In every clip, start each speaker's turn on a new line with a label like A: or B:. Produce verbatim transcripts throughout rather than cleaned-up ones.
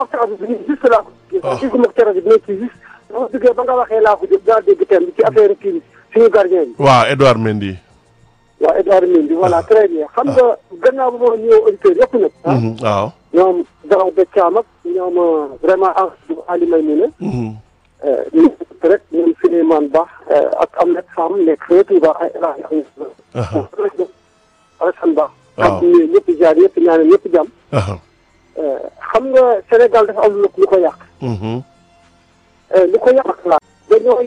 A: waxtaan bi juste laa ko. waaw gis nga keroog bi nekk ci juste. boo duggee ba nga waxee laa ko jël daa dégg thème bi ci affaire kii bi suñu gardien bi.
B: waaw Edouard Mendy.
A: waaw Edouard Mendy voilà très bien xam nga gannaaw ba ma ñëw auditeurs yëpp nag.
B: waaw
A: ñoom Daraw de Thiam ak ñoom vraiment Ali Maymouna. ñu rek ñoom Souleymane Ba ak Ahmed Sam nekk fee Touba ay El Hadj Alassane Ba.
B: waaw
A: ak ñun ñëpp jaar ñëpp ñaanal ñëpp jàmm. xam nga Sénégal dafa am lu ko yàq. lu ko yàq la dañoo.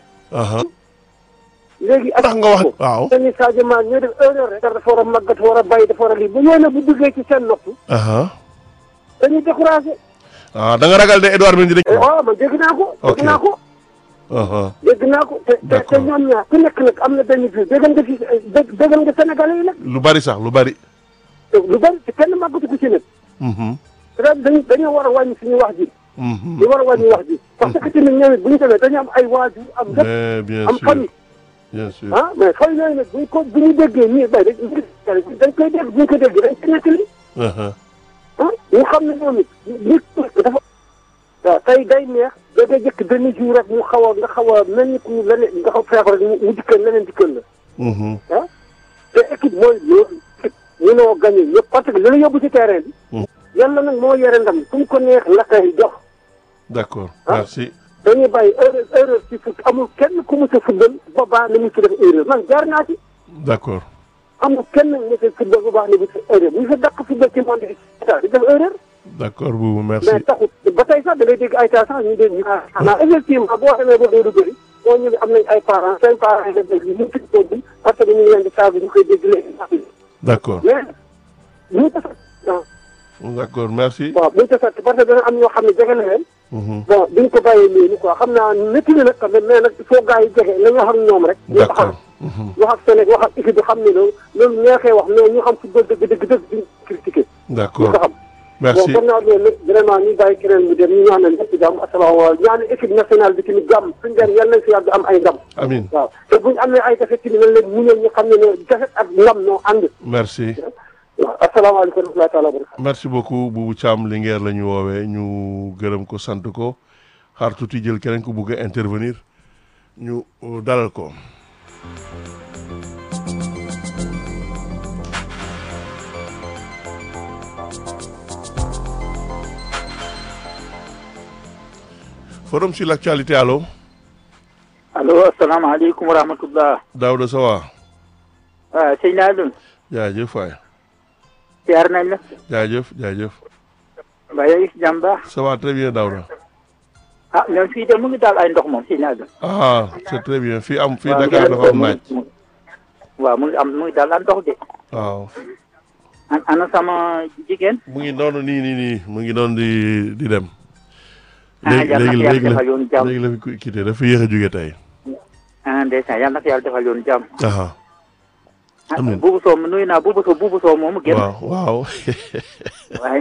A: léegi
B: tax nga wax waaw.
A: dañuy Sadio Mané ñoo def erreur rek. dafa war a màgg dafa war a bay dafa war a lii bu ñëwee nag bu duggee ci seen nopp. dañuy découragé.
B: ah da nga ragal de Edouard Mendy dañ.
A: waaw man dégg naa ko.
B: ok
A: dégg naa ko. dégg naa ko te te te ñoom ñaar ku nekk nag am na benn biir déggal nga fi dé déggal nga Sénégalais yi nag.
B: lu bari sax lu bari.
A: lu bari te kenn màggatu ko ci nag. c'est-à-dire dañu dañoo war a wàññi suñu wax ji. ñu war a wàññi wax ji. parce que tamit ñoom it bu ñu demee dañu am ay waajur am lépp.
B: bien
A: am
B: sûr
A: famille.
B: bien sûr
A: ah mais famille yooyu nag bu ñu ko bu ñu déggee nii bay dañ dañ koy dégg bu ñu ko déggee dañ koy nettali. ah ñu xam ne ñoom it nit dafa. waaw tey day neex da ngay jëkk benn jour rek mu xaw a nga xaw a mel ni ku leneen nga xaw feebar rek mu dikkal leneen dikkal la. ah te équipe mooy loolu équipe mënoo gagné ñëpp parce que li la yóbbu ci terrain bi. yàlla nag moo yore ndam ku mu ko neex la koy jox.
B: d'accord merci.
A: dañuy bàyyi erreur erreur ci foot amul kenn ku mu sa football ba baax na mu ci def erreur man jaar naa ci.
B: d'accord.
A: amul kenn mu sa football ba baax na mu ci erreur ñu fa dàq football ci monde bi di def erreur.
B: d'accord Boubou merci.
A: mais taxut ba tey sax da ngay dégg ay temps sax ñu dégg ñu. xanaa effectivement boo xamee ba doodu bëri moo ñu am nañ ay parents seen parents yi def nañ ñu ci ko bi parce que ñu ngi leen di saabu ñu koy dégg léegi.
B: d'accord
A: mais ñu ko sax.
B: d'accord merci.
A: waaw buñ ko sax parce que dana am ñoo xam ne jege na leen. bon duñ ko bàyyee nii quoi xam naa métti na nag quand même mais nag il faut gars yi jege la ñu wax ak ñoom rek. ñu xam wax ak Sénégal wax ak équipe bi xam ne loolu loolu neexee wax mais ñu xam football dëgg dëgg dëgg duñ critiqué.
B: d'accord
A: ñu ko xam.
B: merci
A: bon kon naa loolu nag vraiment ñu bàyyi keneen mu dem ñu ñaanal ñëpp jàmm asalaamaaleykum ñaanal équipe nationale bi tamit jàmm suñu dem yal nañ si yàgg am ay ndam.
B: amiin
A: waaw te buñ amee ay defet tamit nañ leen muñal ñu xam ne ne defet ak ndam noo ànd.
B: merci.
A: waaw asalaamaaleykum wa rahmatulah taala wa barakatu.
B: merci beaucoup Boubou Thiam Linguère la ñu woowee ñu gërëm ko sant ko xaar tuuti jël keneen ku bugg a intervenir ñu dalal ko. forum sur l'actualité allo.
C: allo asalaamaaleykum wa rahmatulah.
B: Daouda Sowa.
C: waaw sëñ Ladoum.
B: jaajëf waay.
C: ziar nañ la.
B: jaajëf jaajëf.
C: mbaa yaa ngi si jàmm baax.
B: ça va très bien Daouda.
C: ah ñoom fii de mu ngi daal ay ndox moom sëñ Ladoum.
B: ah c'est très bien fii am fii Dakar dafa am naaj.
C: waaw mu ngi am mu ngi daal ay ndox de.
B: waaw.
C: an ana sama jigéen.
B: mu ngi noonu nii nii nii mu ngi noonu di di dem.
C: ah yàlla na
B: léegi
C: yàlla defal yoonu jàmm
B: léegi la fi quitté dafa yéex a jóge tey.
C: ah ndeysaan yàlla na yàlla defal yoonu jàmm.
B: ah amiin
C: buubu soo nuyu naa buubu soo buubu soo moomu génn.
B: waaw waaw.
C: waaye.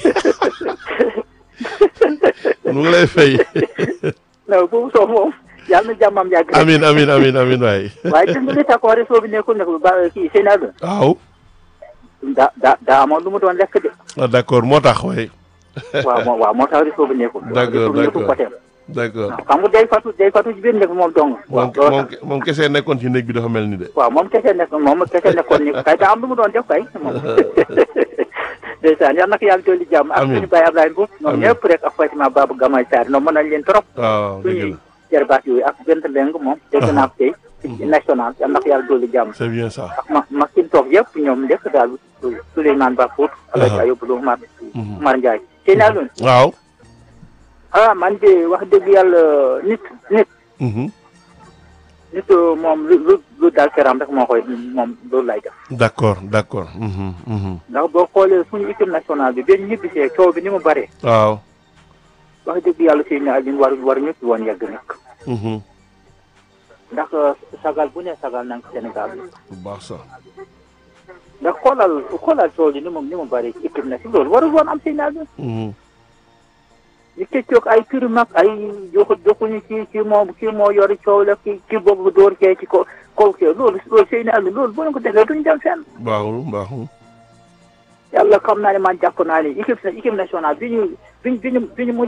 B: mu ngi lay fay.
C: non buubu soo moom yàlla na jàmmam yàgg.
B: amiin amiin amiin amiin waay.
C: waaye gis nga li tax ko réseau bi nekkul ne ko ba kii seen àll.
B: waaw.
C: daa daa daa amoon lu mu doon lekk de.
B: ah d'accord moo tax waay.
C: waaw moo waaw moo tax réseau bi nekkul.
B: d'accord d'accord
C: côté.
B: d'accord.
C: xam nga day fatu day fatu ci biir nekk moom dong.
B: moom moom moom kese nekkoon ci néeg bi dafa mel ni de.
C: waaw moom kese nekk moom kese nekkoon ni kay daa am lu mu doon def kay moom. ndeysaan yal na ko yàlla dolli jàmm. ak suñu baay Ablaye Mbow. ñoom ñëpp rek ak Fatima Babou Gamay Sarr ñoom mën nañ leen trop.
B: waaw dëgg la
C: suñuy jarbaat yooyu ak bent leng moom. dégg naa ko tey ci national yal na ko yàlla dolli jàmm.
B: c'est bien ça.
C: ak ma ma kin toog yëpp ñoom lépp daal Souleymane Ba Pout. Alaaji Ayouba Lo Umar Umar Ndiaye. tey naa loon
B: waaw.
C: ah man de wax dëgg yàlla nit nit. nit moom lu lu lu daal keram rek moo koy moom loolu lay def.
B: d'accord d'accord.
C: ndax boo xoolee suñu équipe nationale bi benn ñibbisee coow bi ni mu bëree.
B: waaw.
C: wax dëgg yàlla si ne Alioune waru waru ñu ci woon yegg nag. ndax sagal bu ne sagal na ko Sénégal bi.
B: bu baax sax.
C: ndax xoolal xoolal coow li ni mu ni mu bëree ci équipe nationale loolu warul woon am Sénégal bi. ñu tëccoog ay turu mag ay joxu joxuñu ci ci moom ci moo yori coow la ki ci boobu dóor kee ci ko kaw kee loolu loolu sëy na àll loolu boo leen ko defee duñ dem fenn.
B: baaxul baaxul.
C: yàlla xam naa ne man jàpp naa ne équipe équipe nationale bi ñu biñ biñu biñu